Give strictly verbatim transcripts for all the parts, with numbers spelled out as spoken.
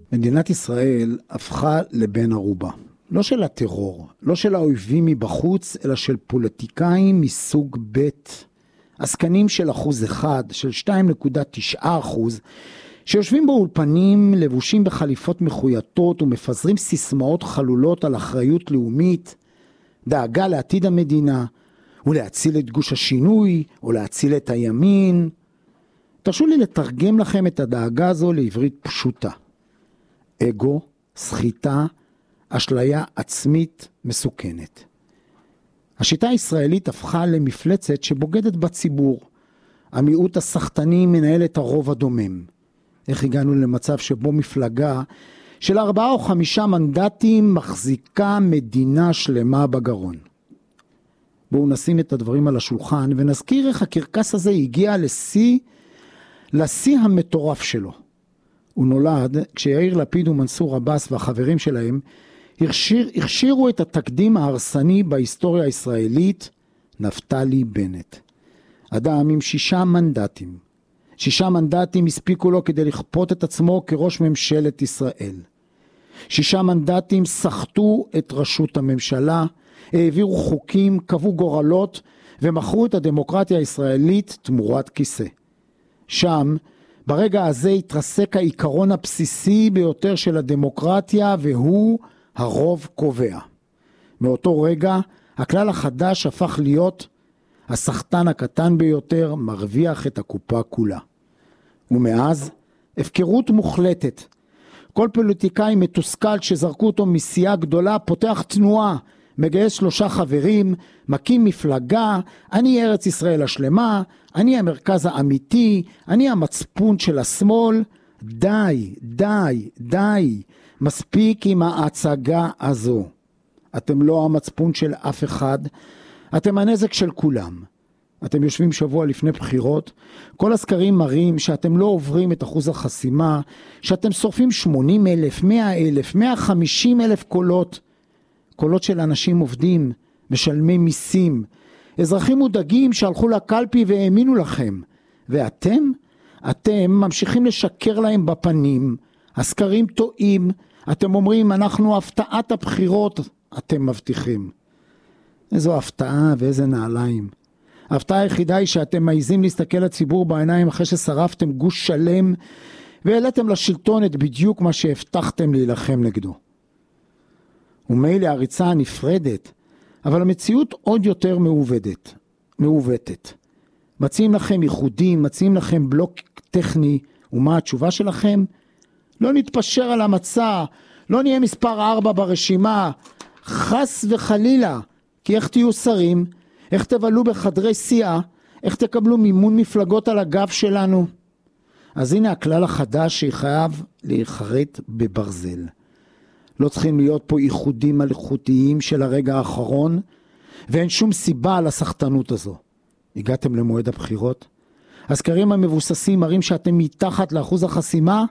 מדינת ישראל הפכה לבן ערובה. לא של הטרור, לא של האויבים מבחוץ, אלא של פוליטיקאים מסוג ב', עסקנים של אחוז אחד, של שתיים נקודה תשע אחוז, שיושבים באולפנים לבושים בחליפות מחויטות ומפזרים סיסמאות חלולות על אחריות לאומית, דאגה לעתיד המדינה, ולהציל את גוש השינוי, או להציל את הימין. תרשו לי לתרגם לכם את הדאגה הזו לעברית פשוטה. אגו, סחיטה, אשליה עצמית מסוכנת. השיטה הישראלית הפכה למפלצת שבוגדת בציבור. המיעוט הסחטני מנהל את הרוב הדומם. איך הגענו למצב שבו מפלגה של ארבעה או חמישה מנדטים מחזיקה מדינה שלמה בגרון? בואו נשים את הדברים על השולחן ונזכיר איך הקרקס הזה הגיע לשיא, לשיא המטורף שלו. הוא נולד כשיאיר לפיד ומנסור עבאס והחברים שלהם הכשיר, הכשירו את התקדים ההרסני בהיסטוריה הישראלית, נפתלי בנט. אדם עם שישה מנדטים. שישה מנדטים הספיקו לו כדי לכפות את עצמו כראש ממשלת ישראל. שישה מנדטים סחטו את ראשות הממשלה, העבירו חוקים, קבעו גורלות ומכרו את הדמוקרטיה הישראלית תמורת כיסא. שם, ברגע הזה התרסק העיקרון הבסיסי ביותר של הדמוקרטיה, והוא הרוב קובע. מאותו רגע הכלל החדש הפך להיות הסחטן הקטן ביותר מרוויח את הקופה כולה. ומאז הפקרות מוחלטת. כל פוליטיקאי מתוסכל שזרקו אותו מסיעה גדולה פותח תנועה, מגייס שלושה חברים, מקים מפלגה, אני ארץ ישראל השלמה, אני המרכז האמיתי, אני המצפון של השמאל. די, די, די, מספיק עם ההצגה הזו. אתם לא המצפון של אף אחד, אתם הנזק של כולם. אתם יושבים שבוע לפני בחירות, כל הסקרים מראים שאתם לא עוברים את אחוז החסימה, שאתם שורפים שמונים אלף, מאה אלף, מאה וחמישים אלף קולות, קולות של אנשים עובדים, משלמי מיסים, אזרחים מודאגים שהלכו לקלפי והאמינו לכם. ואתם, אתם ממשיכים לשקר להם בפנים, הסקרים טועים, אתם אומרים אנחנו הפתעת הבחירות, אתם מבטיחים. איזו הפתעה ואיזה נעליים. ההפתעה היחידה היא שאתם מעיזים להסתכל לציבור בעיניים אחרי ששרפתם גוש שלם, והעליתם לשלטון את בדיוק מה שהבטחתם להילחם נגדו. ומילא הריצה הנפרדת, אבל המציאות עוד יותר מעובדת, מעוותת. מציעים לכם ייחודים, מציעים לכם בלוק טכני, ומה התשובה שלכם? לא נתפשר על המצע, לא נהיה מספר ארבע ברשימה, חס וחלילה, כי איך תהיו שרים, איך תבלו בחדרי סיעה, איך תקבלו מימון מפלגות על הגב שלנו? אז הנה הכלל החדש שחייב להיחרט בברזל. לא צריכים להיות פה ייחודים מלאכותיים של הרגע האחרון, ואין שום סיבה לסחטנות הזו. הגעתם למועד הבחירות? הסקרים המבוססים מראים שאתם מתחת לאחוז החסימה,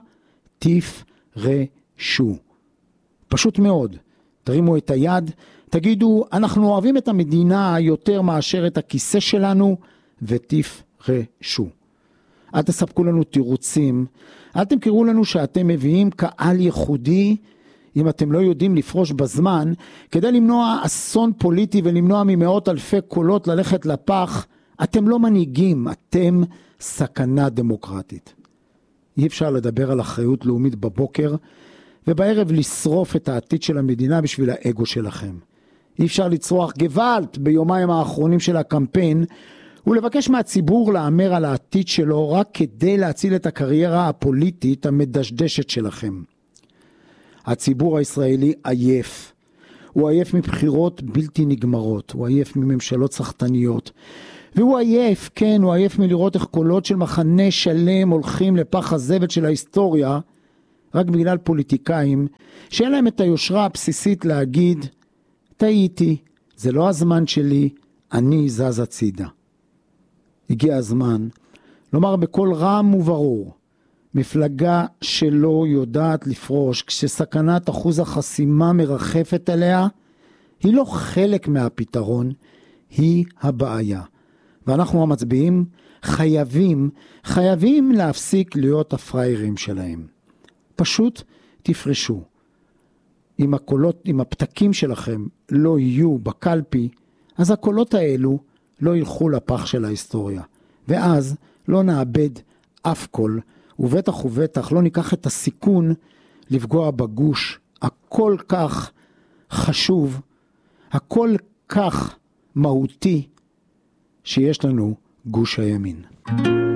תפרשו. פשוט מאוד. תרימו את היד, תגידו, אנחנו אוהבים את המדינה יותר מאשר את הכיסא שלנו, ותפרשו. אל תספקו לנו תירוצים, אל תמכרו לנו שאתם מביאים קהל ייחודי, אם אתם לא יודעים לפרוש בזמן, כדי למנוע אסון פוליטי ולמנוע ממאות אלפי קולות ללכת לפח, אתם לא מנהיגים, אתם סכנה דמוקרטית. אי אפשר לדבר על אחריות לאומית בבוקר, ובערב לשרוף את העתיד של המדינה בשביל האגו שלכם. אי אפשר לצרוח גוואלט ביומיים האחרונים של הקמפיין, ולבקש מהציבור לאמר על העתיד שלו רק כדי להציל את הקריירה הפוליטית המדשדשת שלכם. הציבור הישראלי עייף. הוא עייף מבחירות בלתי נגמרות, הוא עייף מממשלות סחטניות, והוא עייף, כן, הוא עייף מלראות איך קולות של מחנה שלם הולכים לפח הזבל של ההיסטוריה, רק בגלל פוליטיקאים שאין להם את היושרה הבסיסית להגיד, טעיתי, זה לא הזמן שלי, אני זז הצידה. הגיע הזמן לומר בכל רם וברור, מפלגה שלא יודעת לפרוש כשסכנת אחוז החסימה מרחפת עליה, היא לא חלק מהפתרון, היא הבעיה. ואנחנו המצביעים חייבים, חייבים להפסיק להיות הפריירים שלהם. פשוט תפרשו. אם הקולות, אם הפתקים שלכם לא יהיו בקלפי, אז הקולות האלו לא ילכו לפח של ההיסטוריה. ואז לא נאבד אף קול, ובטח ובטח לא ניקח את הסיכון לפגוע בגוש הכל כך חשוב, הכל כך מהותי שיש לנו, גוש הימין.